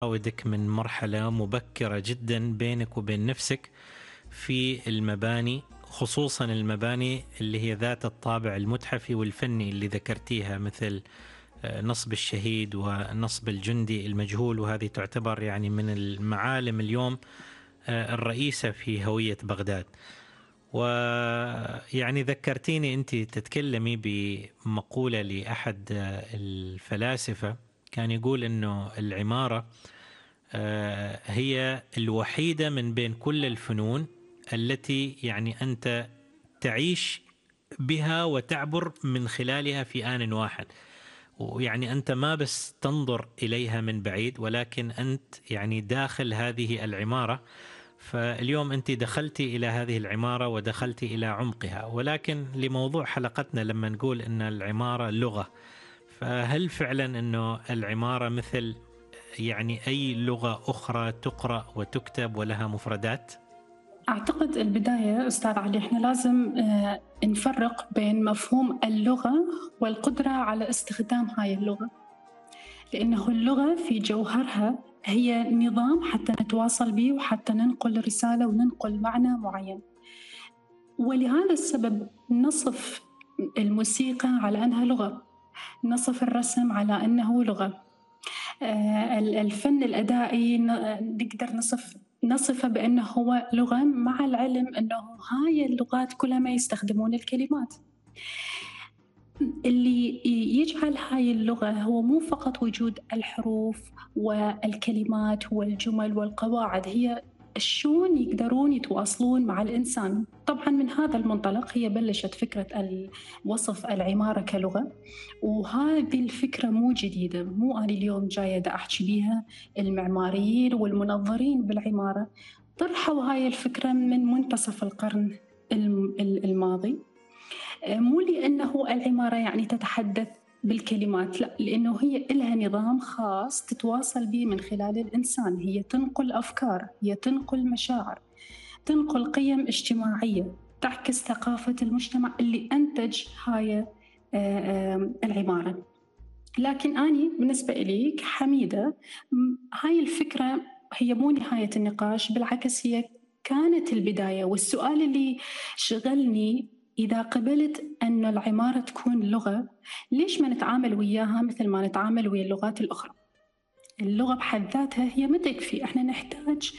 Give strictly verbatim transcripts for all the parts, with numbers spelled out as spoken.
راودك من مرحلة مبكرة جدا بينك وبين نفسك في المباني، خصوصا المباني اللي هي ذات الطابع المتحفي والفني اللي ذكرتيها، مثل نصب الشهيد ونصب الجندي المجهول، وهذه تعتبر يعني من المعالم اليوم الرئيسة في هوية بغداد. ويعني ذكرتيني أنت تتكلمي بمقولة لأحد الفلاسفة، كان يقول أنه العمارة هي الوحيدة من بين كل الفنون التي يعني أنت تعيش بها وتعبر من خلالها في آن واحد. ويعني أنت ما بس تنظر إليها من بعيد، ولكن أنت يعني داخل هذه العمارة. فاليوم أنت دخلتي إلى هذه العمارة ودخلتي إلى عمقها. ولكن لموضوع حلقتنا لما نقول أن العمارة لغة، فهل فعلا أنه العمارة مثل يعني أي لغة أخرى تقرأ وتكتب ولها مفردات؟ أعتقد البداية أستاذ علي إحنا لازم نفرق بين مفهوم اللغة والقدرة على استخدام هاي اللغة، لأنه اللغة في جوهرها هي نظام حتى نتواصل به وحتى ننقل رسالة وننقل معنى معين. ولهذا السبب نصف الموسيقى على أنها لغة، نصف الرسم على أنه لغة، الفن الأدائي نقدر نصف نصفه بأنه هو لغة، مع العلم أنه هاي اللغات كلها ما يستخدمون الكلمات. اللي يجعل هاي اللغة هو مو فقط وجود الحروف والكلمات والجمل والقواعد، هي شلون يقدرون يتواصلون مع الإنسان. طبعاً من هذا المنطلق هي بلشت فكرة وصف العمارة كلغة، وهذه الفكرة مو جديدة، مو أنا اليوم جاية دا أحكي بيها. المعماريين والمنظرين بالعمارة طرحوا هاي الفكرة من منتصف القرن الماضي، مو لأنه العمارة يعني تتحدث بالكلمات، لا، لأنه هي إلها نظام خاص تتواصل به من خلال الإنسان. هي تنقل أفكار، هي تنقل مشاعر، تنقل قيم اجتماعية، تعكس ثقافة المجتمع اللي أنتج هاي العمارة. لكن أنا بالنسبة إلي كحميدة، هاي الفكرة هي مو نهاية النقاش، بالعكس هي كانت البداية. والسؤال اللي شغلني، إذا قبلت أن العمارة تكون لغة، ليش ما نتعامل وياها مثل ما نتعامل ويا اللغات الأخرى؟ اللغة بحد ذاتها هي ما تكفي، احنا نحتاج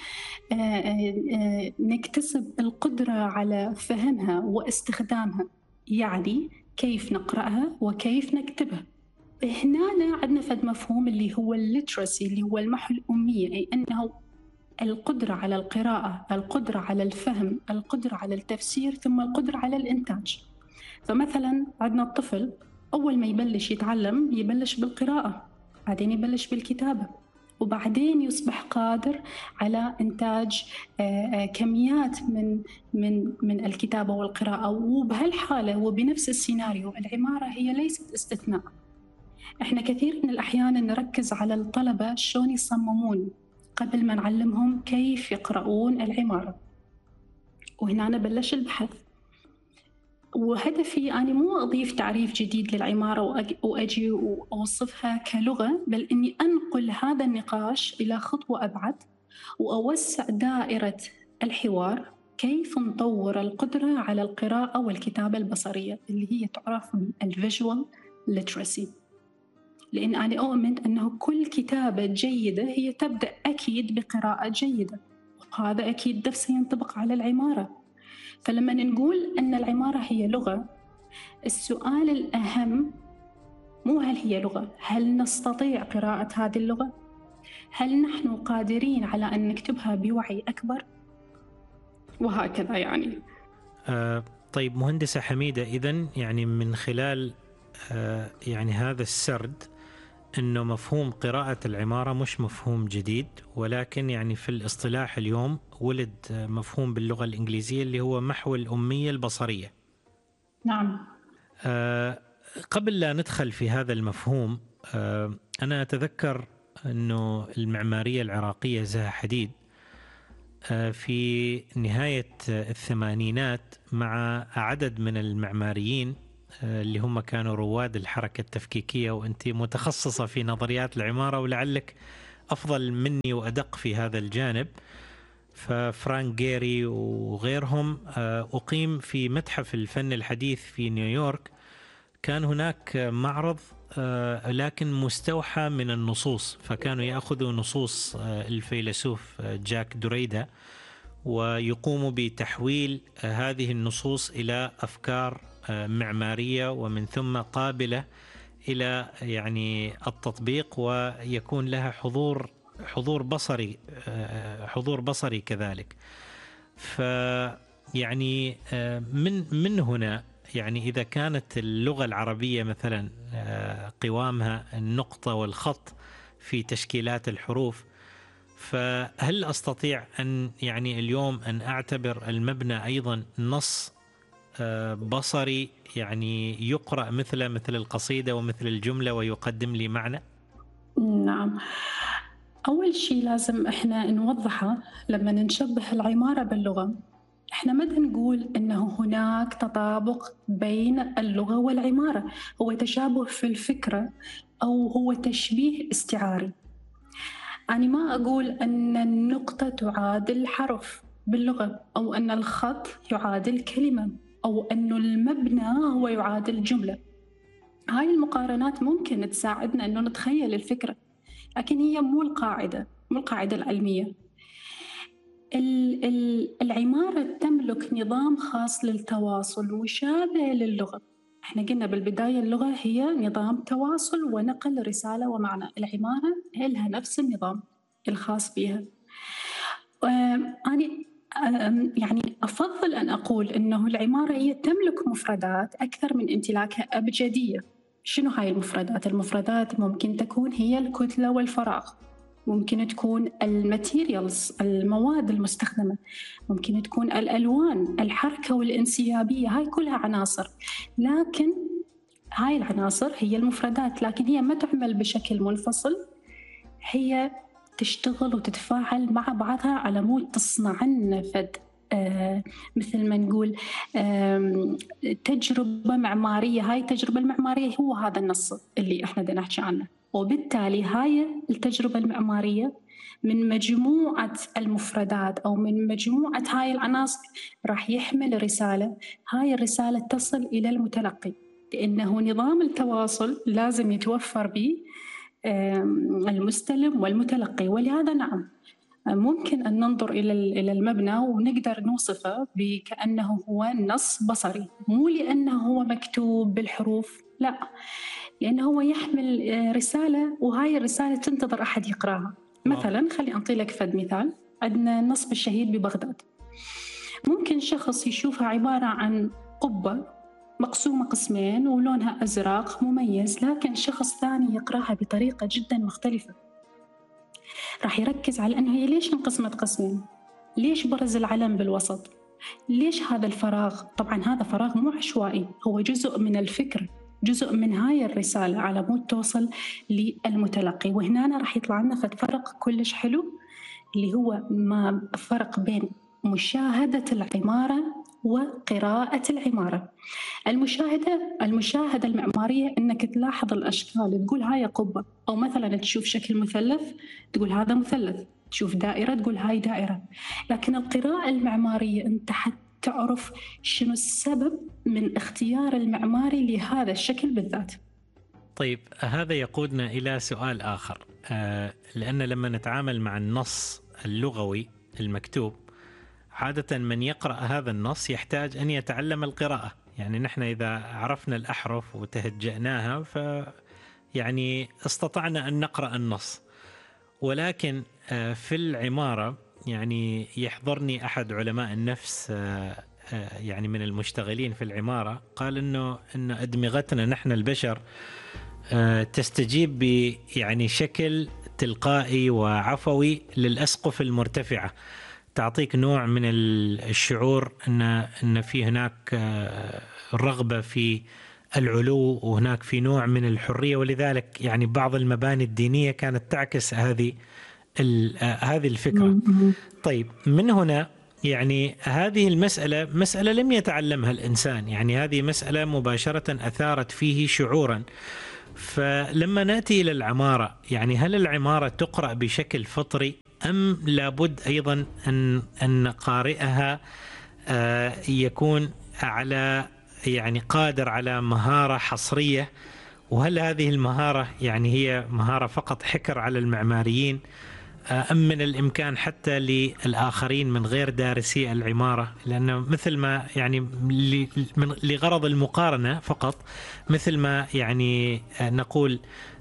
نكتسب القدرة على فهمها واستخدامها، يعني كيف نقرأها وكيف نكتبها. هنا عندنا فد مفهوم اللي هو الليترسي، اللي هو المحو الأمية، أي أنه القدرة على القراءة، القدرة على الفهم، القدرة على التفسير، ثم القدرة على الإنتاج. فمثلا عندنا الطفل أول ما يبلش يتعلم يبلش بالقراءة، بعدين يبلش بالكتابة، وبعدين يصبح قادر على إنتاج كميات من من من الكتابة والقراءة. وبهالحالة وبنفس السيناريو العمارة هي ليست استثناء. إحنا كثير من الأحيان نركز على الطلبة شلون يصممون قبل ما نعلمهم كيف يقرؤون العمارة، وهنا أنا بلش البحث. وهدفي أنا مو أضيف تعريف جديد للعمارة وأجي وأوصفها كلغة، بل أني أنقل هذا النقاش إلى خطوة أبعد وأوسع دائرة الحوار، كيف نطور القدرة على القراءة والكتابة البصرية اللي هي تعرف بالفيجوال ليترسي. لأن أنا أؤمن أنه كل كتابة جيدة هي تبدأ أكيد بقراءة جيدة، وهذا أكيد نفسه ينطبق على العمارة. فلما نقول أن العمارة هي لغة، السؤال الأهم مو هل هي لغة، هل نستطيع قراءة هذه اللغة؟ هل نحن قادرين على أن نكتبها بوعي أكبر؟ وهكذا يعني. آه طيب مهندسة حميدة، إذن يعني من خلال آه يعني هذا السرد أنه مفهوم قراءة العمارة مش مفهوم جديد، ولكن يعني في الاصطلاح اليوم ولد مفهوم باللغة الإنجليزية اللي هو محو الأمية البصرية. نعم. آه قبل لا ندخل في هذا المفهوم، آه أنا أتذكر أنه المعمارية العراقية زها حديد آه في نهاية الثمانينات مع عدد من المعماريين اللي هم كانوا رواد الحركة التفكيكية، وأنت متخصصة في نظريات العمارة ولعلك أفضل مني وأدق في هذا الجانب، ففرانك جيري وغيرهم، أقيم في متحف الفن الحديث في نيويورك. كان هناك معرض لكن مستوحى من النصوص، فكانوا يأخذوا نصوص الفيلسوف جاك دوريدا ويقوموا بتحويل هذه النصوص إلى أفكار معمارية ومن ثم قابلة إلى يعني التطبيق، ويكون لها حضور حضور بصري حضور بصري كذلك. فيعني من من هنا يعني إذا كانت اللغة العربية مثلا قوامها النقطة والخط في تشكيلات الحروف، فهل أستطيع أن يعني اليوم أن أعتبر المبنى أيضا نص بصري يعني يقرأ مثل مثل القصيدة ومثل الجملة ويقدم لي معنى؟ نعم، أول شيء لازم إحنا نوضحه لما نشبه العمارة باللغة، إحنا ما نقول إنه هناك تطابق بين اللغة والعمارة، هو تشابه في الفكرة أو هو تشبيه استعاري. أنا ما أقول أن النقطة تعادل حرف باللغة، أو أن الخط يعادل كلمة، أو أن المبنى هو يعادل جملة. هاي المقارنات ممكن تساعدنا أنه نتخيل الفكرة، لكن هي مو القاعدة، مو القاعدة العلمية. العمارة تملك نظام خاص للتواصل مشابه للغة. احنا قلنا بالبداية اللغة هي نظام تواصل ونقل رسالة ومعنى، العمارة لها نفس النظام الخاص بها. أنا يعني أفضل أن أقول أنه العمارة هي تملك مفردات أكثر من امتلاكها أبجدية. شنو هاي المفردات؟ المفردات ممكن تكون هي الكتلة والفراغ، ممكن تكون الماتيريالز المواد المستخدمة، ممكن تكون الألوان، الحركة والانسيابية، هاي كلها عناصر. لكن هاي العناصر هي المفردات، لكن هي ما تعمل بشكل منفصل، هي تشتغل وتتفاعل مع بعضها على مود تصنع لنا فد آه مثل ما نقول آه تجربة معمارية. هاي التجربة المعمارية هو هذا النص اللي احنا بدنا نحكي عنه، وبالتالي هاي التجربة المعمارية من مجموعة المفردات أو من مجموعة هاي العناصر راح يحمل رسالة. هاي الرسالة تصل إلى المتلقي، لأنه نظام التواصل لازم يتوفر به المستلم والمتلقي. ولهذا نعم ممكن أن ننظر إلى المبنى ونقدر نوصفه بكأنه هو نص بصري، مو لأنه هو مكتوب بالحروف، لا، لأنه هو يحمل رسالة، وهاي الرسالة تنتظر أحد يقرأها. مثلا خلي أعطي لك فد مثال. عندنا نصب الشهيد ببغداد، ممكن شخص يشوفها عبارة عن قبة مقسومة قسمين ولونها أزرق مميز، لكن شخص ثاني يقرأها بطريقة جدا مختلفة، راح يركز على أنه هي ليش انقسمت قسمين، ليش برز العلم بالوسط، ليش هذا الفراغ. طبعا هذا فراغ مو عشوائي، هو جزء من الفكر، جزء من هاي الرسالة على مود توصل للمتلقي. وهنا راح يطلع لنا فرق كلش حلو، اللي هو ما فرق بين مشاهدة العمارة وقراءة العمارة. المشاهدة المشاهدة المعمارية أنك تلاحظ الأشكال، تقول هاي قبة، أو مثلا تشوف شكل مثلث تقول هذا مثلث، تشوف دائرة تقول هاي دائرة. لكن القراءة المعمارية أنت حتى تعرف شنو السبب من اختيار المعماري لهذا الشكل بالذات. طيب هذا يقودنا إلى سؤال آخر، آه لأن لما نتعامل مع النص اللغوي المكتوب، عادة من يقرأ هذا النص يحتاج أن يتعلم القراءة. يعني نحن إذا عرفنا الأحرف وتهجأناها ف يعني استطعنا أن نقرأ النص. ولكن في العمارة يعني يحضرني أحد علماء النفس يعني من المشتغلين في العمارة، قال إنه إن أدمغتنا نحن البشر تستجيب ب يعني شكل تلقائي وعفوي للأسقف المرتفعة، تعطيك نوع من الشعور أن أن في هناك رغبة في العلو وهناك في نوع من الحرية. ولذلك يعني بعض المباني الدينية كانت تعكس هذه هذه الفكرة. طيب من هنا يعني هذه المسألة مسألة لم يتعلمها الإنسان، يعني هذه مسألة مباشرة أثارت فيه شعورا. فلما نأتي إلى العمارة، يعني هل العمارة تقرأ بشكل فطري أم لابد أيضا أن أن قارئها يكون على يعني قادر على مهارة حصرية؟ وهل هذه المهارة يعني هي مهارة فقط حكر على المعماريين، أم من الإمكان حتى للآخرين من غير دارسي العمارة؟ لأنه مثل ما يعني لغرض المقارنة فقط، مثل ما يعني نقول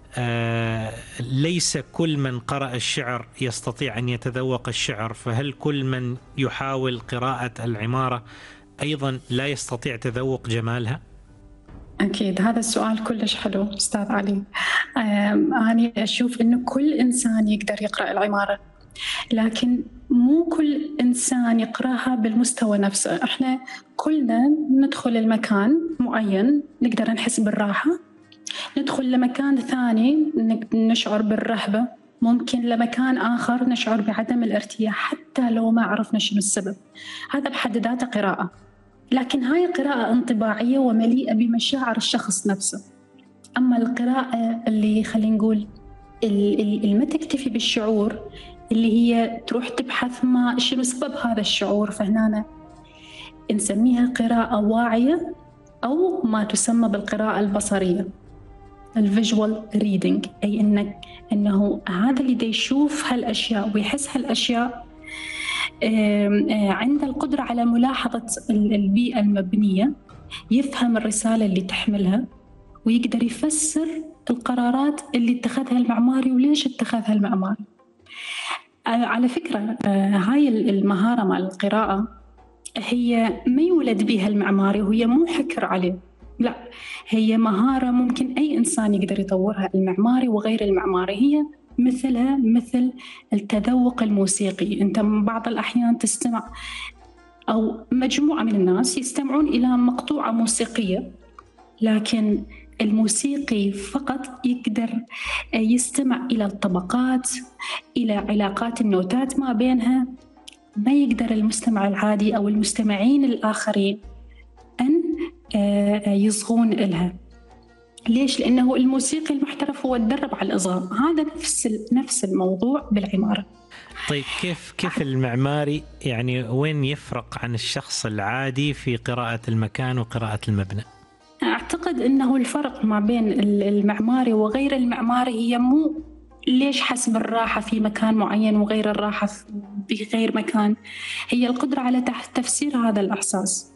ليس كل من قرأ الشعر يستطيع أن يتذوق الشعر، فهل كل من يحاول قراءة العمارة أيضا لا يستطيع تذوق جمالها؟ أكيد هذا السؤال كلش حلو أستاذ علي. أنا أشوف إنه كل إنسان يقدر يقرأ العمارة، لكن مو كل إنسان يقرأها بالمستوى نفسه. إحنا كلنا ندخل المكان معين نقدر نحس بالراحة، ندخل لمكان ثاني نشعر بالرهبة، ممكن لمكان آخر نشعر بعدم الارتياح حتى لو ما عرفنا شنو السبب. هذا بحد ذاته قراءة، لكن هاي قراءة انطباعية ومليئة بمشاعر الشخص نفسه. أما القراءة اللي خلينا نقول اللي ما تكتفي بالشعور، اللي هي تروح تبحث ما شنو سبب هذا الشعور، فهنا نسميها قراءة واعية أو ما تسمى بالقراءة البصرية، الفيجوال ريدنج، أي إنك إنه هذا اللي دا يشوف هالأشياء ويحس هالأشياء عنده القدرة على ملاحظة البيئة المبنية، يفهم الرسالة اللي تحملها، ويقدر يفسر القرارات اللي اتخذها المعماري وليش اتخذها المعماري. على فكرة هاي المهارة مع القراءة هي ما يولد بها المعماري، وهي مو حكر عليه، لا، هي مهارة ممكن أي إنسان يقدر يطورها، المعماري وغير المعماري. هي مثلها مثل التذوق الموسيقي. أنت بعض الأحيان تستمع، أو مجموعة من الناس يستمعون إلى مقطوعة موسيقية، لكن الموسيقي فقط يقدر يستمع إلى الطبقات، إلى علاقات النوتات ما بينها. ما يقدر المستمع العادي أو المستمعين الآخرين أن يصغون إلها. ليش؟ لأنه الموسيقي المحترف هو تدرب على الإصغاء. هذا نفس نفس الموضوع بالعمارة. طيب كيف كيف المعماري يعني وين يفرق عن الشخص العادي في قراءة المكان وقراءة المبنى؟ أعتقد أنه الفرق ما بين المعماري وغير المعماري هي مو ليش حسب الراحة في مكان معين وغير الراحة في غير مكان، هي القدرة على تفسير هذا الإحساس.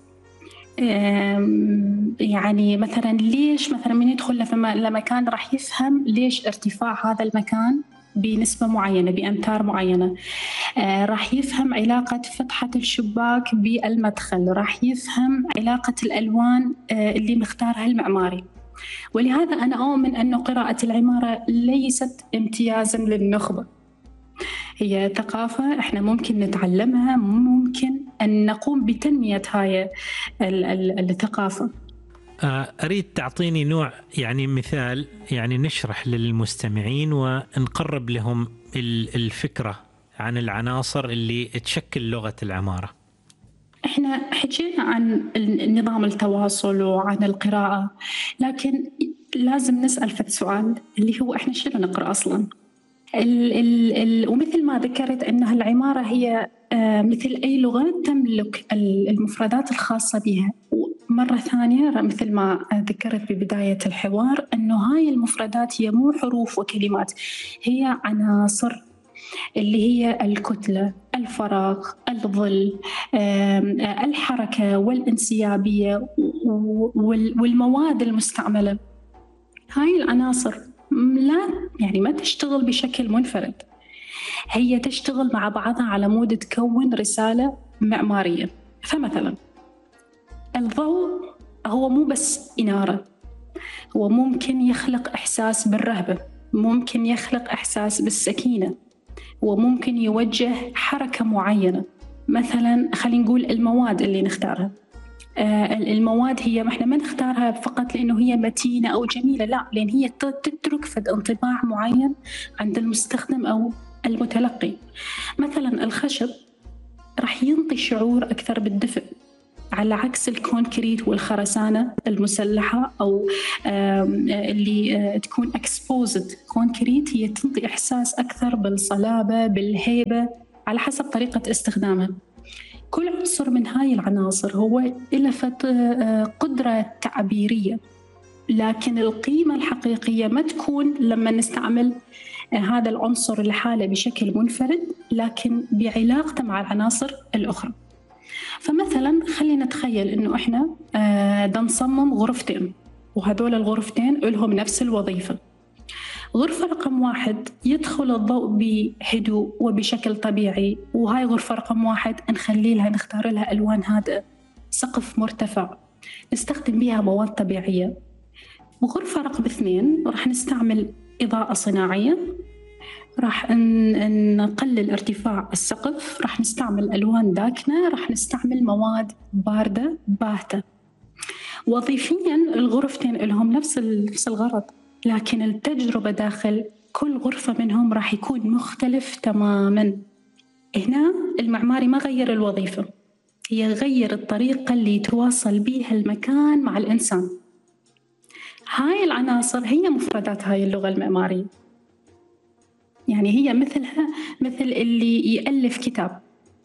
يعني مثلا ليش مثلا من يدخل لمكان راح يفهم ليش ارتفاع هذا المكان بنسبة معينة بأمتار معينة، راح يفهم علاقة فتحة الشباك بالمدخل، راح يفهم علاقة الألوان اللي مختارها المعماري. ولهذا أنا أؤمن أن قراءة العمارة ليست امتيازا للنخبة، هي ثقافة إحنا ممكن نتعلمها، ممكن أن نقوم بتنمية هاي الثقافة. أريد تعطيني نوع يعني مثال، يعني نشرح للمستمعين ونقرب لهم الفكرة عن العناصر اللي تشكل لغة العمارة. إحنا حكينا عن نظام التواصل وعن القراءة، لكن لازم نسأل في السؤال اللي هو إحنا شنو نقرأ أصلاً؟ ال ال ال ومثل ما ذكرت أنها العمارة هي مثل أي لغة تملك المفردات الخاصة بها. مرة ثانية مثل ما ذكرت ببداية الحوار أنه هاي المفردات هي مو حروف وكلمات، هي عناصر اللي هي الكتلة، الفراغ، الظل، الحركة والانسيابية والمواد المستعملة. هاي العناصر لا يعني ما تشتغل بشكل منفرد، هي تشتغل مع بعضها على مود تكون رسالة معمارية. فمثلا الضوء هو مو بس إنارة، هو ممكن يخلق إحساس بالرهبة، ممكن يخلق إحساس بالسكينة، وممكن يوجه حركة معينة. مثلا خلينا نقول المواد اللي نختارها، المواد هي ما احنا ما نختارها فقط لأنه هي متينة أو جميلة، لا، لأن هي تترك فد انطباع معين عند المستخدم أو المتلقي. مثلا الخشب راح ينطي شعور أكثر بالدفء على عكس الكونكريت والخرسانة المسلحة أو اللي تكون exposed كونكريت، هي تنطي إحساس أكثر بالصلابة بالهيبة على حسب طريقة استخدامها. كل عنصر من هاي العناصر هو له قدرة تعبيرية، لكن القيمة الحقيقية ما تكون لما نستعمل هذا العنصر لحاله بشكل منفرد، لكن بعلاقته مع العناصر الأخرى. فمثلا خلينا نتخيل إنه إحنا دا نصمم غرفتين، وهذول الغرفتين لهم نفس الوظيفة. غرفة رقم واحد يدخل الضوء بهدوء وبشكل طبيعي، وهاي غرفة رقم واحد نخلي لها نختار لها ألوان هادئة، سقف مرتفع، نستخدم بها مواد طبيعية. وغرفة رقم اثنين راح نستعمل إضاءة صناعية، راح نقلل ارتفاع السقف، راح نستعمل ألوان داكنة، راح نستعمل مواد باردة باهتة. وظيفياً الغرفتين لهم نفس نفس الغرض، لكن التجربة داخل كل غرفة منهم راح يكون مختلف تماماً. هنا المعماري ما غير الوظيفة، هي غير الطريقة اللي يتواصل بيها المكان مع الإنسان. هاي العناصر هي مفردات هاي اللغة المعمارية. يعني هي مثلها مثل اللي يألف كتاب،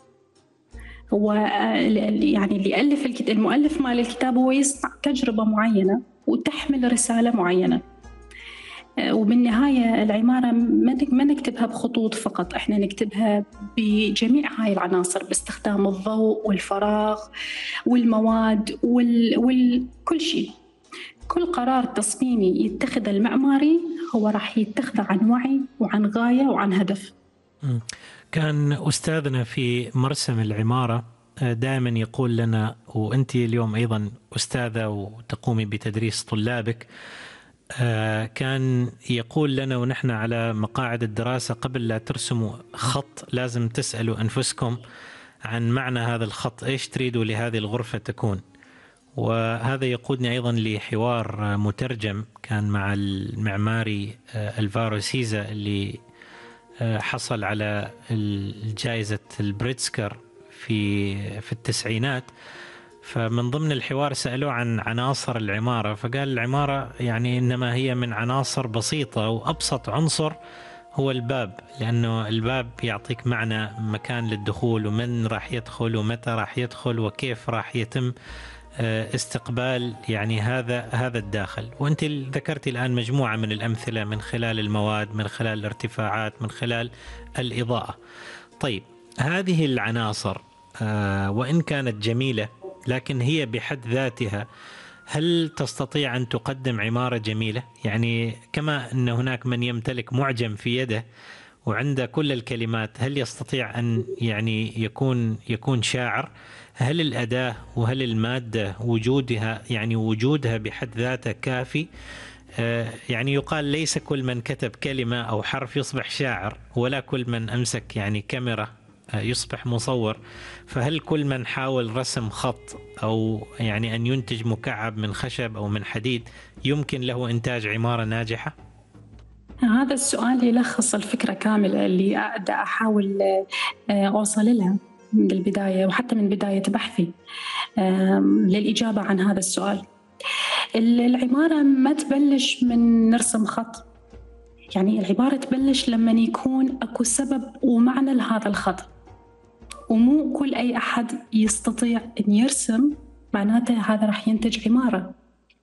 هو يعني اللي يألف الكتاب، المؤلف مال الكتاب هو يصنع تجربة معينة وتحمل رسالة معينة. وبالنهاية العمارة ما نكتبها بخطوط فقط، احنا نكتبها بجميع هاي العناصر باستخدام الضوء والفراغ والمواد وال... وكل شيء. كل قرار تصميمي يتخذ المعماري هو راح يتخذ عن وعي وعن غاية وعن هدف. كان أستاذنا في مرسم العمارة دائما يقول لنا، وأنت اليوم أيضا أستاذة وتقومي بتدريس طلابك، كان يقول لنا ونحن على مقاعد الدراسة قبل لا ترسموا خط لازم تسألوا أنفسكم عن معنى هذا الخط، إيش تريدوا لهذه الغرفة تكون. وهذا يقودني أيضا لحوار مترجم كان مع المعماري ألفارو سيزا اللي حصل على الجائزة البريتسكر في في التسعينات. فمن ضمن الحوار سألوه عن عناصر العمارة، فقال العمارة يعني إنما هي من عناصر بسيطة، وأبسط عنصر هو الباب، لأنه الباب يعطيك معنى مكان للدخول ومن راح يدخل ومتى راح يدخل وكيف راح يتم استقبال يعني هذا هذا الداخل. وأنت ذكرتي الآن مجموعة من الأمثلة من خلال المواد، من خلال الارتفاعات، من خلال الإضاءة. طيب هذه العناصر وإن كانت جميلة لكن هي بحد ذاتها هل تستطيع أن تقدم عمارة جميلة؟ يعني كما أن هناك من يمتلك معجم في يده وعنده كل الكلمات، هل يستطيع أن يعني يكون يكون شاعر؟ هل الأداة وهل المادة وجودها يعني وجودها بحد ذاته كافي؟ يعني يقال ليس كل من كتب كلمة أو حرف يصبح شاعر، ولا كل من أمسك يعني كاميرا يصبح مصور. فهل كل من حاول رسم خط أو يعني أن ينتج مكعب من خشب أو من حديد يمكن له إنتاج عمارة ناجحة؟ هذا السؤال يلخص الفكرة كاملة اللي أبدأ أحاول أوصل لها من البداية وحتى من بداية بحثي للإجابة عن هذا السؤال. العمارة ما تبلش من نرسم خط، يعني العمارة تبلش لما يكون أكو سبب ومعنى لهذا الخط، ومو كل أي أحد يستطيع أن يرسم معناته هذا راح ينتج عمارة.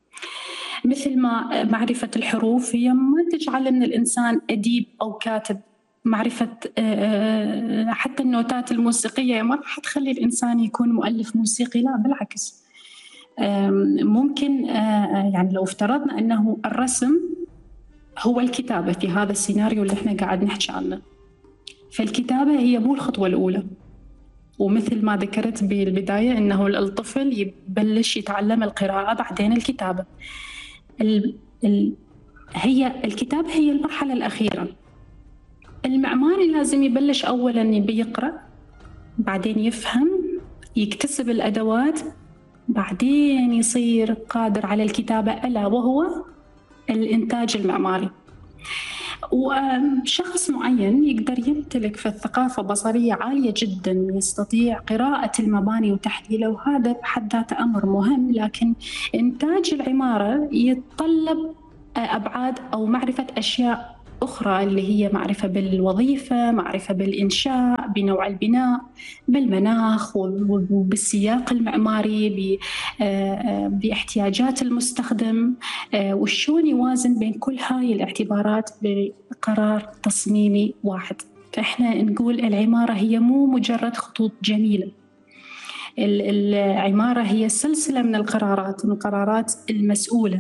مثل ما معرفة الحروف هي ما تجعل من الإنسان أديب أو كاتب، معرفة حتى النوتات الموسيقية ما راح تخلي الإنسان يكون مؤلف موسيقي، لا بالعكس. ممكن يعني لو افترضنا أنه الرسم هو الكتابة في هذا السيناريو اللي احنا قاعد نحكي عنه، فالكتابة هي مو الخطوة الأولى. ومثل ما ذكرت بالبداية أنه الطفل يبلش يتعلم القراءة بعدين الكتابة. ال ال هي الكتابة هي المرحلة الأخيرة. المعماري لازم يبلش أولاً يقرأ، بعدين يفهم، يكتسب الأدوات، بعدين يصير قادر على الكتابة، ألا وهو الإنتاج المعماري. وشخص معين يقدر يمتلك في الثقافة بصرية عالية جدا، يستطيع قراءة المباني وتحليلها، وهذا بحد ذاته أمر مهم. لكن إنتاج العمارة يتطلب أبعاد أو معرفة أشياء أخرى، اللي هي معرفة بالوظيفة، معرفة بالإنشاء، بنوع البناء، بالمناخ وبالسياق المعماري، باحتياجات المستخدم، وشون يوازن بين كل هاي الاعتبارات بقرار تصميمي واحد. فإحنا نقول العمارة هي مو مجرد خطوط جميلة، العمارة هي سلسلة من القرارات، من القرارات المسؤولة.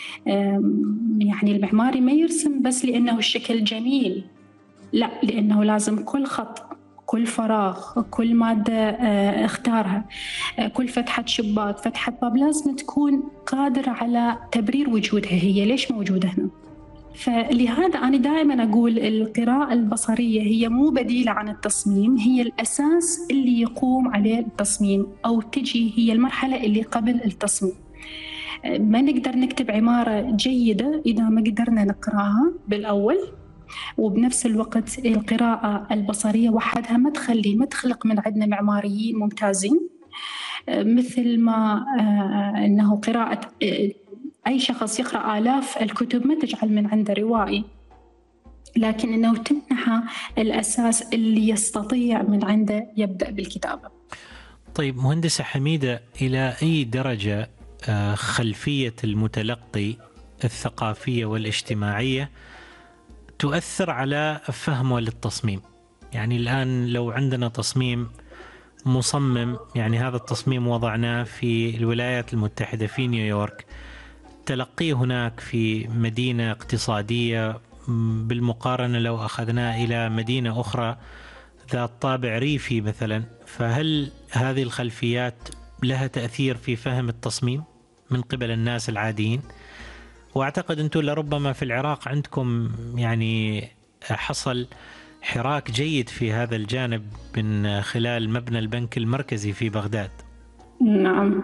يعني المعماري ما يرسم بس لأنه الشكل جميل، لا، لأنه لازم كل خط، كل فراغ، كل مادة اختارها، كل فتحة شباك، فتحة باب، لازم تكون قادرة على تبرير وجودها، هي ليش موجودة هنا. فلهذا أنا دائما أقول القراءة البصرية هي مو بديلة عن التصميم، هي الأساس اللي يقوم عليه التصميم، أو تجي هي المرحلة اللي قبل التصميم. ما نقدر نكتب عمارة جيدة إذا ما قدرنا نقراها بالأول، وبنفس الوقت القراءة البصرية وحدها ما تخلي ما تخلق من عندنا معماريين ممتازين، مثل ما أنه قراءة أي شخص يقرأ آلاف الكتب ما تجعل من عنده روائي، لكن أنه تمنح الأساس اللي يستطيع من عنده يبدأ بالكتابة. طيب مهندسة حميدة، إلى أي درجة خلفية المتلقي الثقافية والاجتماعية تؤثر على فهمه للتصميم؟ يعني الآن لو عندنا تصميم مصمم، يعني هذا التصميم وضعناه في الولايات المتحدة في نيويورك، تلقيه هناك في مدينة اقتصادية، بالمقارنة لو أخذناه إلى مدينة أخرى ذات طابع ريفي مثلا، فهل هذه الخلفيات لها تأثير في فهم التصميم من قبل الناس العاديين؟ وأعتقد أنتم لربما في العراق عندكم يعني حصل حراك جيد في هذا الجانب من خلال مبنى البنك المركزي في بغداد. نعم،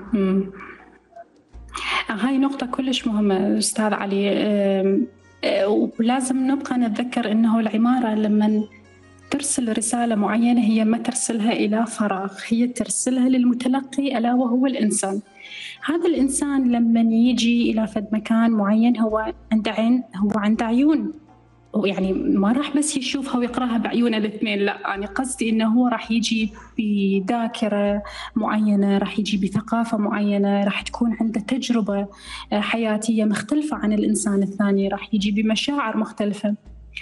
هاي نقطة كلش مهمة أستاذ علي، ولازم نبقى نتذكر أنه العمارة لما ترسل رسالة معينة هي ما ترسلها إلى فراغ، هي ترسلها للمتلقي ألا وهو الإنسان. هذا الإنسان لما يجي إلى فد مكان معين هو عنده عين، هو عنده عيون، يعني ما راح بس يشوفها ويقراها بعيونه الاثنين، لا، أنا يعني قصدي إنه هو راح يجي بذاكرة معينة، راح يجي بثقافة معينة، راح تكون عنده تجربة حياتية مختلفة عن الإنسان الثاني، راح يجي بمشاعر مختلفة.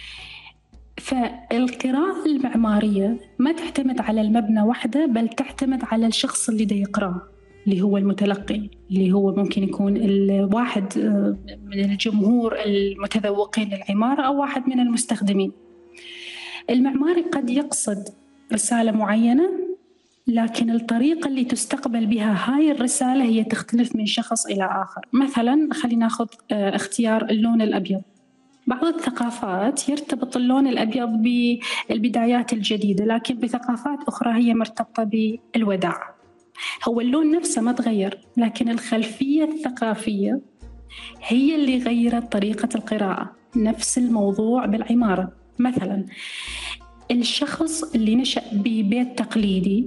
فالقراءة المعمارية ما تعتمد على المبنى وحده، بل تعتمد على الشخص اللي دا يقرأ، اللي هو المتلقي، اللي هو ممكن يكون الواحد من الجمهور المتذوقين للعمارة أو واحد من المستخدمين. المعماري قد يقصد رسالة معينة، لكن الطريقة اللي تستقبل بها هاي الرسالة هي تختلف من شخص إلى آخر. مثلا خلينا ناخذ اختيار اللون الأبيض. بعض الثقافات يرتبط اللون الأبيض بالبدايات الجديدة، لكن بثقافات أخرى هي مرتبطة بالوداع. هو اللون نفسه ما تغير، لكن الخلفية الثقافية هي اللي غيرت طريقة القراءة. نفس الموضوع بالعمارة، مثلا الشخص اللي نشأ ببيت تقليدي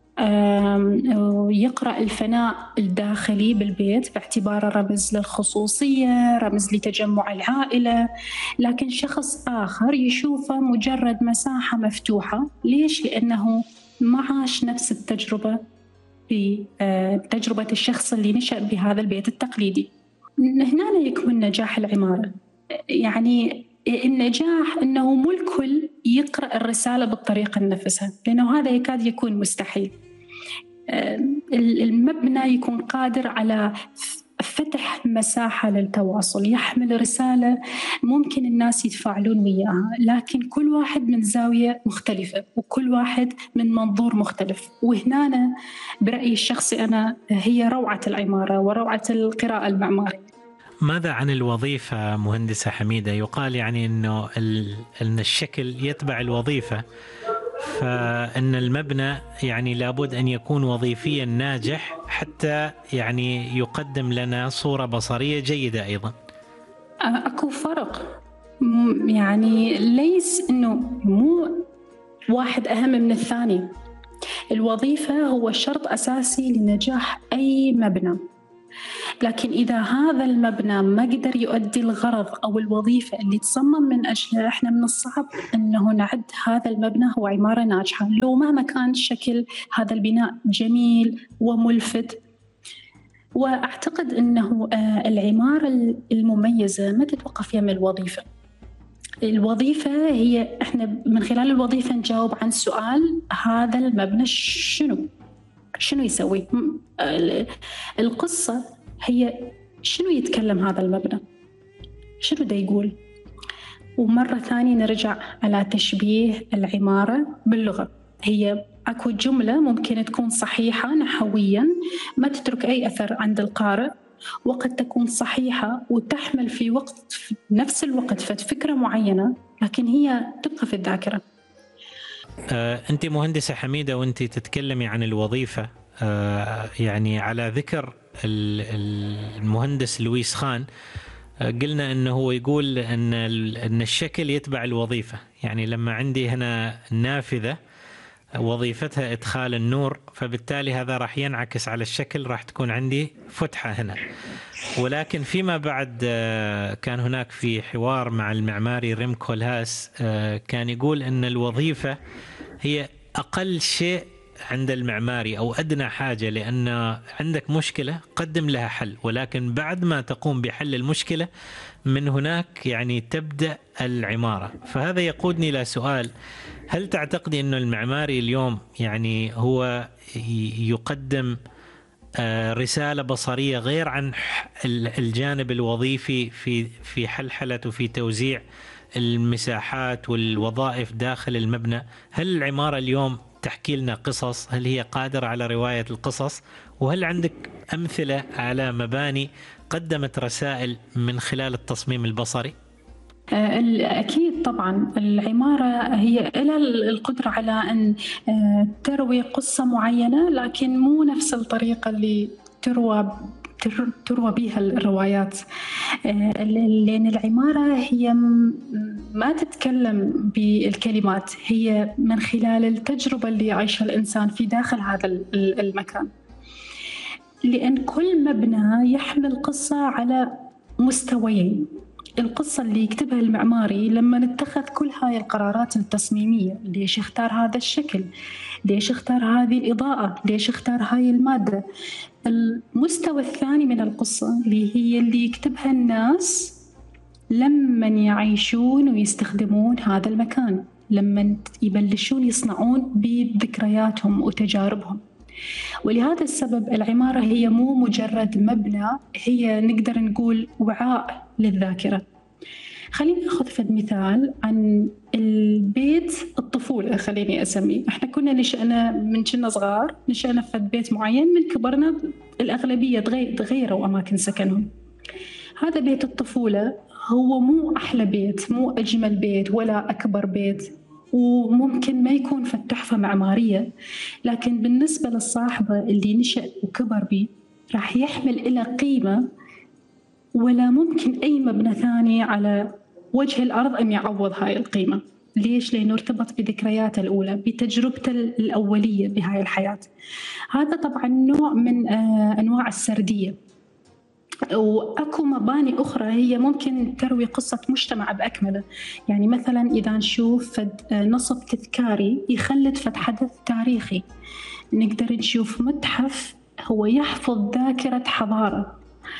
يقرأ الفناء الداخلي بالبيت باعتباره رمز للخصوصية، رمز لتجمع العائلة، لكن شخص آخر يشوفه مجرد مساحة مفتوحة. ليش؟ لأنه ما عاش نفس التجربة بتجربة الشخص اللي نشأ بهذا البيت التقليدي. هنا يكمن نجاح العمارة. يعني النجاح أنه مو الكل يقرأ الرسالة بالطريقة نفسها، لأنه هذا يكاد يكون مستحيل. المبنى يكون قادر على فتح مساحة للتواصل، يحمل رسالة ممكن الناس يتفاعلون وياها، لكن كل واحد من زاوية مختلفة وكل واحد من منظور مختلف. وهنا برأيي الشخصي أنا هي روعة العمارة وروعة القراءة المعمارية. ماذا عن الوظيفة مهندسة حميدة؟ يقال يعني إنه أن الشكل يتبع الوظيفة، فإن المبنى يعني لابد أن يكون وظيفيا ناجح حتى يعني يقدم لنا صورة بصرية جيدة أيضا. أكو فرق، م- يعني ليس إنه مو واحد أهم من الثاني. الوظيفة هو شرط أساسي لنجاح أي مبنى، لكن إذا هذا المبنى ما قدر يؤدي الغرض أو الوظيفة اللي تصمم من أجلها، إحنا من الصعب أنه نعد هذا المبنى هو عمارة ناجحة، لو مهما كان شكل هذا البناء جميل وملفت. وأعتقد أنه آه، العمارة المميزة ما تتوقف يم الوظيفة. الوظيفة هي إحنا من خلال الوظيفة نجاوب عن سؤال: هذا المبنى شنو؟ شنو يسوي؟ م- ال- القصة هي شنو يتكلم هذا المبنى؟ شنو دا يقول؟ ومرة ثانية نرجع على تشبيه العمارة باللغة. هي أكو جملة ممكن تكون صحيحة نحوياً ما تترك أي أثر عند القارئ، وقد تكون صحيحة وتحمل في وقت في نفس الوقت فكرة معينة، لكن هي تبقى في الذاكرة. آه، أنت مهندسة حميدة وأنت تتكلمي عن الوظيفة، آه، يعني على ذكر ال- المهندس لويس خان، آه، قلنا أنه هو يقول أن ال- أن الشكل يتبع الوظيفة. يعني لما عندي هنا نافذة وظيفتها إدخال النور، فبالتالي هذا راح ينعكس على الشكل، راح تكون عندي فتحة هنا. ولكن فيما بعد آه، كان هناك في حوار مع المعماري ريم كولهاس، آه، كان يقول أن الوظيفة هي أقل شيء عند المعماري أو أدنى حاجة، لأن عندك مشكلة قدم لها حل، ولكن بعد ما تقوم بحل المشكلة من هناك يعني تبدأ العمارة. فهذا يقودني إلى سؤال: هل تعتقدي أن المعماري اليوم يعني هو يقدم رسالة بصرية غير عن الجانب الوظيفي في في حلحلة وفي توزيع المساحات والوظائف داخل المبنى؟ هل العمارة اليوم تحكي لنا قصص؟ هل هي قادرة على رواية القصص؟ وهل عندك أمثلة على مباني قدمت رسائل من خلال التصميم البصري؟ أكيد طبعا العمارة هي لها القدرة على أن تروي قصة معينة، لكن مو نفس الطريقة اللي تروى تروى بها الروايات، لأن العمارة هي ما تتكلم بالكلمات، هي من خلال التجربة اللي يعيشها الإنسان في داخل هذا المكان. لأن كل مبنى يحمل قصة على مستويين. القصة اللي يكتبها المعماري لما نتخذ كل هاي القرارات التصميمية، ليش اختار هذا الشكل، ليش اختار هذه الإضاءة، ليش اختار هاي المادة. المستوى الثاني من القصة اللي هي اللي يكتبها الناس لما يعيشون ويستخدمون هذا المكان، لما يبلشون يصنعون بذكرياتهم وتجاربهم. ولهذا السبب العمارة هي مو مجرد مبنى، هي نقدر نقول وعاء للذاكرة. خليني أخذ فد مثال عن البيت الطفولة، خليني أسميه. إحنا كنا نشأنا من كنا صغار، نشأنا في بيت معين، من كبرنا الأغلبية تغيروا أماكن سكنهم. هذا بيت الطفولة هو مو أحلى بيت، مو أجمل بيت ولا أكبر بيت، وممكن ما يكون في التحفة معمارية، لكن بالنسبة للصاحبة اللي نشأ وكبر بيه راح يحمل إلى قيمة ولا ممكن أي مبنى ثاني على وجه الأرض أن يعوض هاي القيمة. ليش؟ لأنه ارتبط بذكرياته الأولى، بتجربته الأولية بهاي الحياة. هذا طبعا نوع من أنواع السردية. وأكو مباني أخرى هي ممكن تروي قصة مجتمع بأكمله. يعني مثلا إذا نشوف فد نصب تذكاري يخلد فد حدث تاريخي، نقدر نشوف متحف هو يحفظ ذاكرة حضارة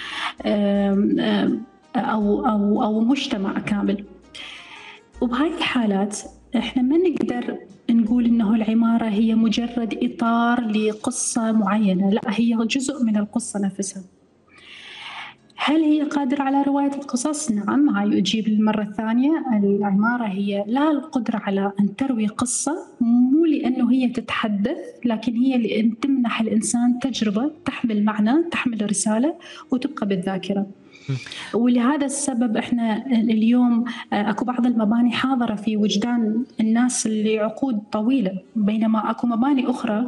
أو, أو, أو مجتمع كامل. وبهاي الحالات إحنا ما نقدر نقول إنه العمارة هي مجرد إطار لقصة معينة، لا، هي جزء من القصة نفسها. هل هي قادرة على رواية القصص؟ نعم. هاي أجيب للمرة الثانية، العمارة هي لها القدرة على أن تروي قصة، مو لأنه هي تتحدث، لكن هي لأن تمنح الإنسان تجربة تحمل معنى، تحمل رسالة وتبقى بالذاكرة. ولهذا السبب إحنا اليوم أكو بعض المباني حاضرة في وجدان الناس لعقود طويلة، بينما أكو مباني أخرى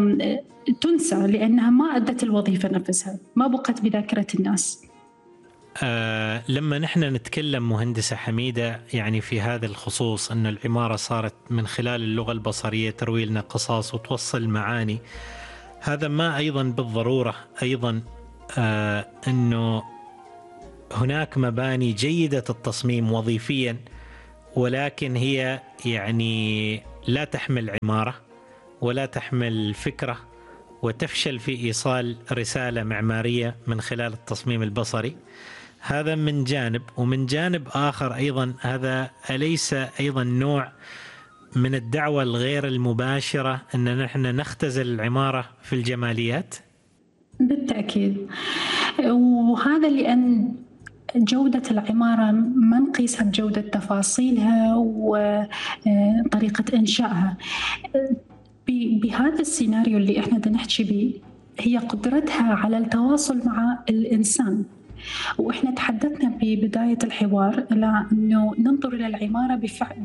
تنسى لأنها ما أدت الوظيفة نفسها، ما بقت بذاكرة الناس. آه لما نحن نتكلم مهندسة حميدة يعني في هذا الخصوص أن العمارة صارت من خلال اللغة البصرية تروي لنا قصص وتوصل معاني، هذا ما أيضا بالضرورة أيضا آه أنه هناك مباني جيدة التصميم وظيفيا ولكن هي يعني لا تحمل عمارة ولا تحمل فكرة وتفشل في إيصال رسالة معمارية من خلال التصميم البصري. هذا من جانب، ومن جانب آخر أيضا هذا أليس أيضا نوع من الدعوة الغير المباشرة أن نحن نختزل العمارة في الجماليات؟ بالتأكيد، وهذا لأن جودة العمارة ما نقيسها بجودة تفاصيلها وطريقة إنشائها. بهذا السيناريو اللي إحنا نحكي به هي قدرتها على التواصل مع الإنسان، وإحنا تحدثنا ببداية الحوار إلى أنه ننظر إلى العمارة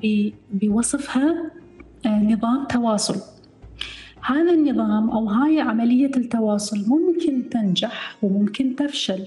بوصفها نظام تواصل. هذا النظام أو هاي عملية التواصل ممكن تنجح وممكن تفشل.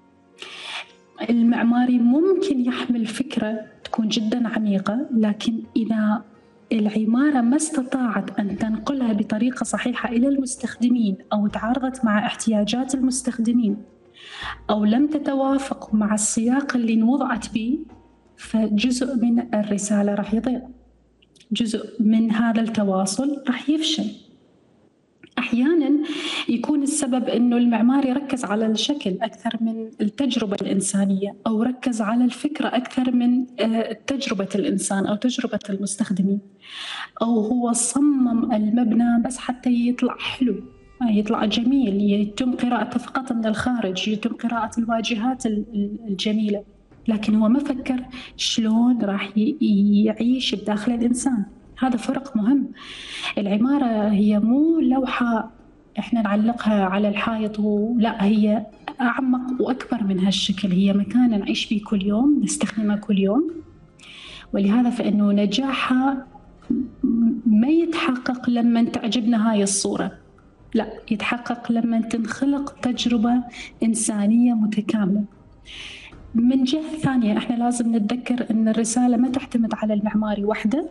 المعماري ممكن يحمل فكرة تكون جدا عميقة، لكن إذا العمارة ما استطاعت أن تنقلها بطريقة صحيحة إلى المستخدمين أو تعارضت مع احتياجات المستخدمين أو لم تتوافق مع السياق اللي وضعت به، فجزء من الرسالة راح يضيع، جزء من هذا التواصل راح يفشل. أحياناً يكون السبب أنه المعماري ركز على الشكل أكثر من التجربة الإنسانية، أو ركز على الفكرة أكثر من تجربة الإنسان أو تجربة المستخدمين، أو هو صمم المبنى بس حتى يطلع حلو، يطلع جميل، يتم قراءته فقط من الخارج، يتم قراءة الواجهات الجميلة، لكن هو ما فكر شلون راح يعيش بداخل الإنسان. هذا فرق مهم. العمارة هي مو لوحة إحنا نعلقها على الحائط، ولا هي أعمق وأكبر من هالشكل. هي مكان نعيش فيه كل يوم، نستخدمه كل يوم، ولهذا فإنه نجاحها ما يتحقق لما تعجبنا هاي الصورة، لا، يتحقق لما تنخلق تجربة إنسانية متكاملة. من جهة ثانية إحنا لازم نتذكر أن الرسالة ما تعتمد على المعماري وحده،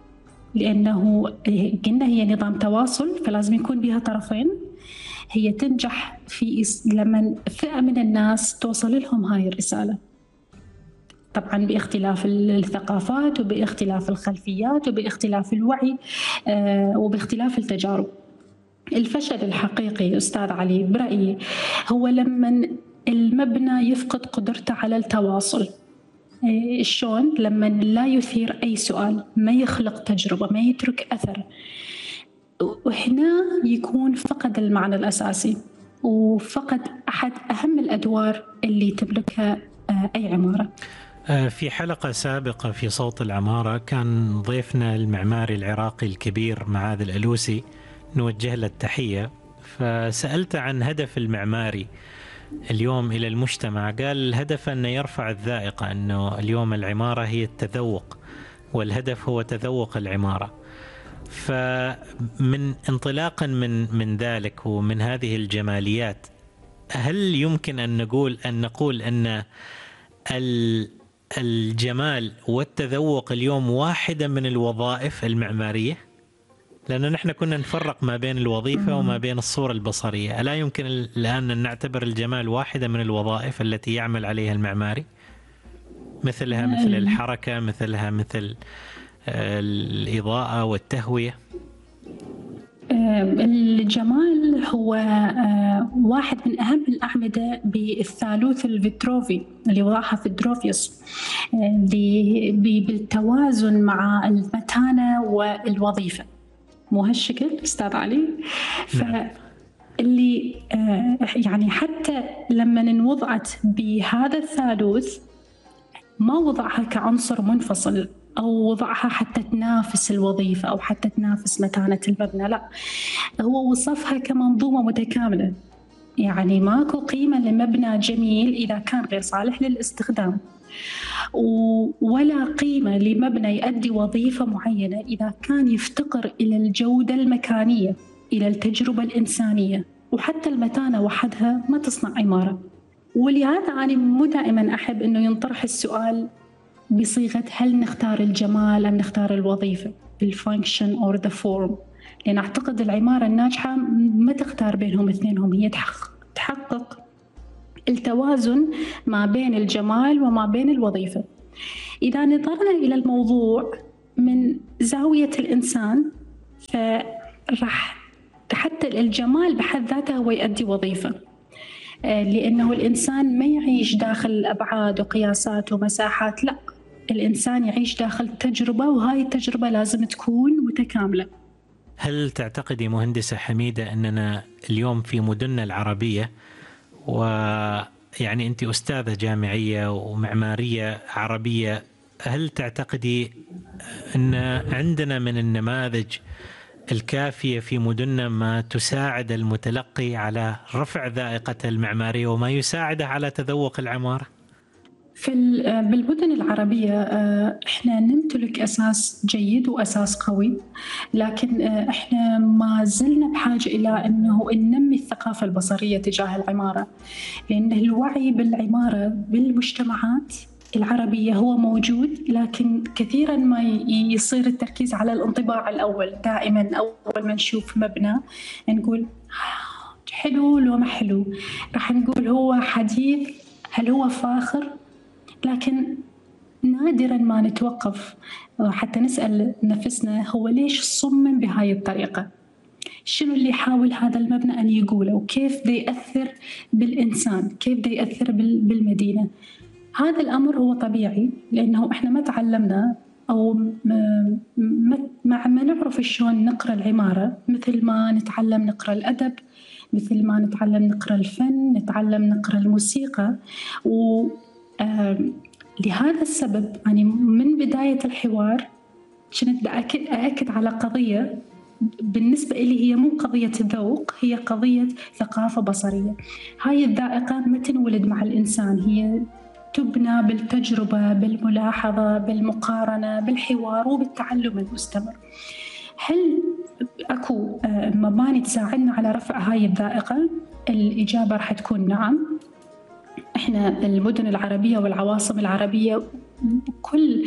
لأنه قلنا هي نظام تواصل، فلازم يكون بها طرفين. هي تنجح في لما فئة من الناس توصل لهم هاي الرسالة، طبعا باختلاف الثقافات وباختلاف الخلفيات وباختلاف الوعي وباختلاف التجارب. الفشل الحقيقي أستاذ علي برأيي هو لما المبنى يفقد قدرته على التواصل. شلون؟ لما لا يثير أي سؤال، ما يخلق تجربة، ما يترك أثر، وهنا يكون فقد المعنى الأساسي وفقد أحد أهم الأدوار اللي تملكها أي عمارة. في حلقة سابقة في صوت العمارة كان ضيفنا المعماري العراقي الكبير معاذ الألوسي، نوجه له التحية، فسألت عن هدف المعماري اليوم إلى المجتمع. قال الهدف أن يرفع الذائقة، أنه اليوم العمارة هي التذوق، والهدف هو تذوق العمارة. فمن انطلاقا من من ذلك ومن هذه الجماليات، هل يمكن أن نقول أن نقول أن الجمال والتذوق اليوم واحدة من الوظائف المعمارية؟ لأن نحن كنا نفرق ما بين الوظيفة وما بين الصورة البصرية. ألا يمكن الآن أن نعتبر الجمال واحدة من الوظائف التي يعمل عليها المعماري، مثلها مثل الحركة، مثلها مثل الإضاءة والتهوية؟ الجمال هو واحد من أهم الأعمدة بالثالوث الفيتروفي اللي وضعها فيدروفيوس بالتوازن مع المتانة والوظيفة. مو هالشكل أستاذ علي؟ فاللي يعني حتى لما وضعت بهذا الثالوث ما وضعها كعنصر منفصل أو وضعها حتى تنافس الوظيفة أو حتى تنافس متانة المبنى، لا، هو وصفها كمنظومة متكاملة. يعني ماكو قيمة لمبنى جميل إذا كان غير صالح للاستخدام، ولا قيمة لمبنى يؤدي وظيفة معينة إذا كان يفتقر إلى الجودة المكانية، إلى التجربة الإنسانية. وحتى المتانة وحدها ما تصنع عمارة. ولهذا أنا مو دائما أحب أنه ينطرح السؤال بصيغة هل نختار الجمال أم نختار الوظيفة، الفانكشن أو the form، لأن أعتقد العمارة الناجحة ما تختار بينهم اثنينهم، هي تحقق, تحقق التوازن ما بين الجمال وما بين الوظيفة. إذا نظرنا إلى الموضوع من زاوية الإنسان، فراح حتى الجمال بحد ذاته هو يؤدي وظيفة، لأنه الإنسان ما يعيش داخل أبعاد وقياسات ومساحات، لا، الإنسان يعيش داخل تجربة، وهاي التجربة لازم تكون متكاملة. هل تعتقدي مهندسة حميدة أننا اليوم في مدننا العربية، ويعني أنت أستاذة جامعية ومعمارية عربية، هل تعتقدي أن عندنا من النماذج الكافية في مدننا ما تساعد المتلقي على رفع ذائقة المعمارية وما يساعده على تذوق العمارة؟ في بالمدن العربية إحنا نمتلك أساس جيد وأساس قوي، لكن إحنا ما زلنا بحاجة إلى أنه ننمي الثقافة البصرية تجاه العمارة، لأن الوعي بالعمارة بالمجتمعات العربية هو موجود، لكن كثيراً ما يصير التركيز على الانطباع الأول. دائماً أول ما نشوف مبنى نقول حلو لو ما حلو، راح نقول هو حديث، هل هو فاخر، لكن نادراً ما نتوقف حتى نسأل نفسنا هو ليش صمم بهاي الطريقة، شنو اللي يحاول هذا المبنى أن يقوله، وكيف ده يأثر بالإنسان، كيف ده يأثر بالمدينة. هذا الأمر هو طبيعي، لأنه إحنا ما تعلمنا أو ما, ما, ما نعرف شلون نقرأ العمارة مثل ما نتعلم نقرأ الأدب، مثل ما نتعلم نقرأ الفن، نتعلم نقرأ الموسيقى. ولهذا السبب يعني من بداية الحوار كنت أأكد, أأكد على قضية بالنسبة إلي هي مو قضية ذوق، هي قضية ثقافة بصرية. هاي الذائقة ما تنولد مع الإنسان، هي تبنى بالتجربة، بالملاحظة، بالمقارنة، بالحوار وبالتعلم المستمر. هل أكو مباني تساعدنا على رفع هاي الذائقة؟ الإجابة راح تكون نعم. إحنا المدن العربية والعواصم العربية، كل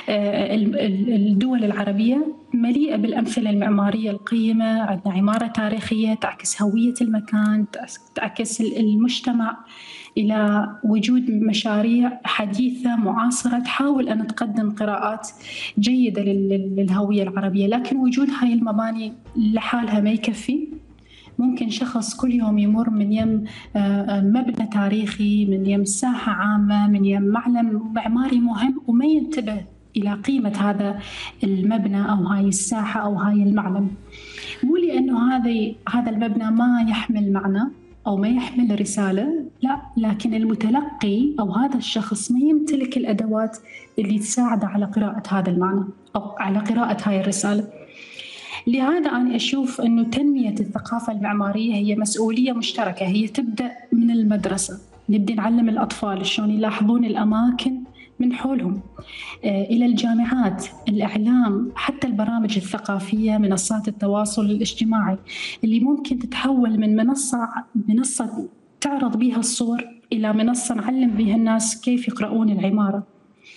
الدول العربية مليئة بالأمثلة المعمارية القيمة. عندنا عمارة تاريخية تعكس هوية المكان، تعكس المجتمع، إلى وجود مشاريع حديثة معاصرة تحاول أن تقدم قراءات جيدة للهوية العربية. لكن وجود هاي المباني لحالها ما يكفي. ممكن شخص كل يوم يمر من يم مبنى تاريخي، من يم ساحة عامة، من يم معلم معماري مهم، وما ينتبه إلى قيمة هذا المبنى أو هاي الساحة أو هاي المعلم. مو لأنه هذا هذا المبنى ما يحمل معنى أو ما يحمل رسالة، لا، لكن المتلقي أو هذا الشخص ما يمتلك الأدوات اللي تساعده على قراءة هذا المعنى أو على قراءة هاي الرسالة. لهذا أنا أشوف أنه تنمية الثقافة المعمارية هي مسؤولية مشتركة، هي تبدأ من المدرسة، نبدأ نعلم الأطفال شلون يلاحظون الأماكن من حولهم، إلى الجامعات، الإعلام، حتى البرامج الثقافية، منصات التواصل الاجتماعي اللي ممكن تتحول من منصة منصة تعرض بها الصور إلى منصة نعلم بها الناس كيف يقرؤون العمارة.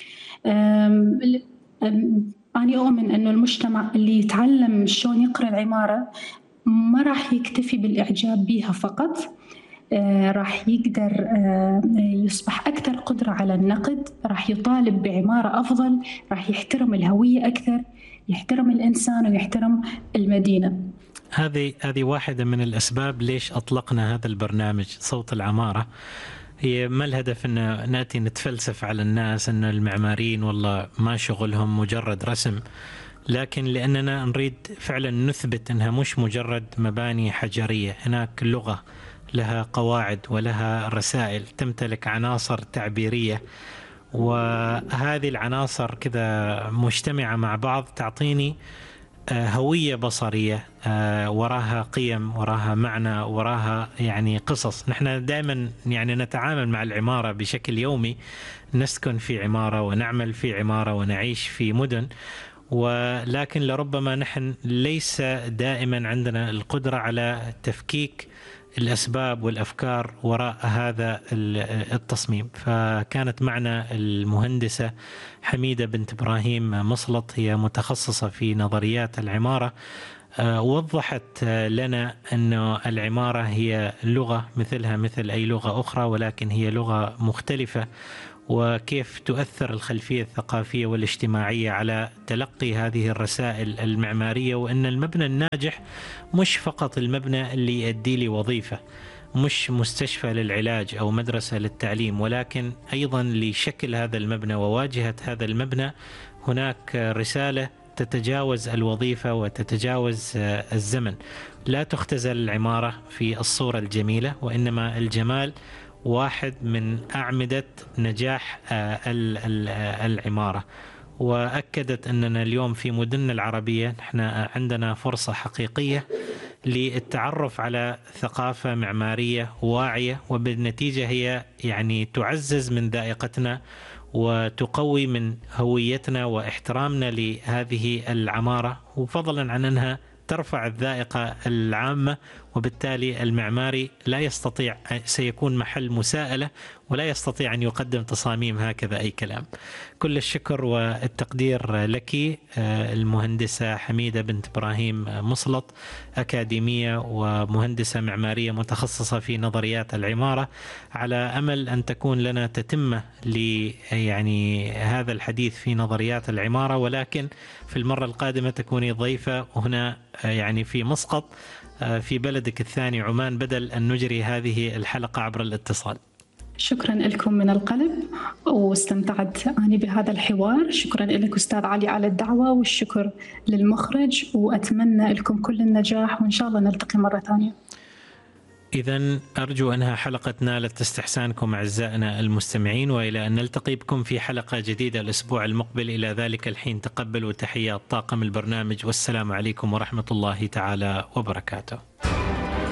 أم أم أنا أؤمن أنه المجتمع اللي يتعلم شلون يقرأ العمارة ما راح يكتفي بالإعجاب بها فقط، آه راح يقدر آه يصبح أكثر قدرة على النقد، راح يطالب بعمارة أفضل، راح يحترم الهوية أكثر، يحترم الإنسان ويحترم المدينة. هذه هذه واحدة من الأسباب ليش أطلقنا هذا البرنامج صوت العمارة. هي ما الهدف أن نأتي نتفلسف على الناس أن المعماريين والله ما شغلهم مجرد رسم، لكن لأننا نريد فعلا نثبت أنها مش مجرد مباني حجرية، هناك لغة لها قواعد ولها رسائل، تمتلك عناصر تعبيرية، وهذه العناصر كذا مجتمعة مع بعض تعطيني هوية بصرية وراها قيم، وراها معنى، وراها يعني قصص. نحن دائما يعني نتعامل مع العمارة بشكل يومي، نسكن في عمارة ونعمل في عمارة ونعيش في مدن، ولكن لربما نحن ليس دائما عندنا القدرة على تفكيك الأسباب والأفكار وراء هذا التصميم. فكانت معنا المهندسة حميدة بنت إبراهيم مصلط، هي متخصصة في نظريات العمارة، وضحت لنا أن العمارة هي لغة مثلها مثل أي لغة أخرى، ولكن هي لغة مختلفة، وكيف تؤثر الخلفية الثقافية والاجتماعية على تلقي هذه الرسائل المعمارية، وأن المبنى الناجح مش فقط المبنى اللي يؤدي لي وظيفة، مش مستشفى للعلاج أو مدرسة للتعليم، ولكن أيضا لشكل هذا المبنى وواجهة هذا المبنى هناك رسالة تتجاوز الوظيفة وتتجاوز الزمن. لا تختزل العمارة في الصورة الجميلة، وإنما الجمال واحد من أعمدة نجاح العمارة. وأكدت أننا اليوم في مدننا العربية احنا عندنا فرصة حقيقية للتعرف على ثقافة معمارية واعية، وبالنتيجة هي يعني تعزز من ذائقتنا وتقوي من هويتنا واحترامنا لهذه العمارة، وفضلا عن أنها ترفع الذائقة العامة، وبالتالي المعماري لا يستطيع، سيكون محل مساءلة ولا يستطيع أن يقدم تصاميم هكذا أي كلام. كل الشكر والتقدير لك المهندسة حميدة بنت إبراهيم مصلط، أكاديمية ومهندسة معمارية متخصصة في نظريات العمارة، على أمل أن تكون لنا تتمة ل يعني هذا الحديث في نظريات العمارة، ولكن في المرة القادمة تكوني ضيفة هنا يعني في مسقط في بلدك الثاني عمان، بدل أن نجري هذه الحلقة عبر الاتصال. شكرا لكم من القلب، واستمتعت أنا بهذا الحوار. شكرا لك أستاذ علي على الدعوة، والشكر للمخرج، وأتمنى لكم كل النجاح، وإن شاء الله نلتقي مرة ثانية. إذن أرجو أنها حلقة نالت استحسانكم أعزائنا المستمعين، وإلى أن نلتقي بكم في حلقة جديدة الأسبوع المقبل. إلى ذلك الحين تقبلوا تحيات طاقم البرنامج، والسلام عليكم ورحمة الله تعالى وبركاته.